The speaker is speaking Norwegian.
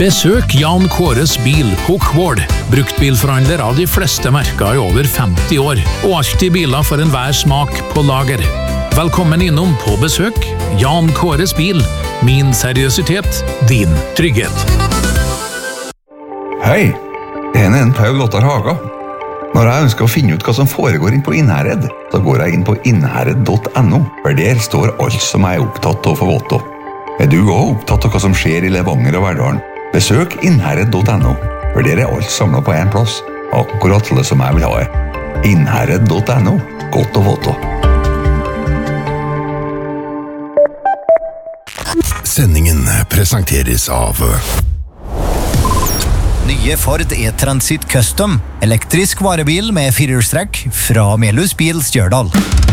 Besøk Jan Kåres bil på Kvål. Bruktbilforhandler av de fleste merker i over 50 år, og alltid biler for enhver smak på lager. Velkommen innom på besøk. Jan Kåres bil. Min seriøsitet, din trygghet. Hei, jeg er Paul Ottar Haga. Når jeg ønsker å finne ut hva som foregår inn på Innherred, så går jeg inn på innherred.no, for der står alt som jeg er opptatt av å få vite. Er du også opptatt av hva som skjer i Levanger og Verdalen? Besøk innherred.no, for der er alt samlet på en plass. Akkurat det som jeg vil ha. Innherred.no, godt å få til. Sendingen presenteres av Nye Ford E-Transit Custom, elektrisk varebil med firehjulstrekk fra Melhus Bil Stjørdal.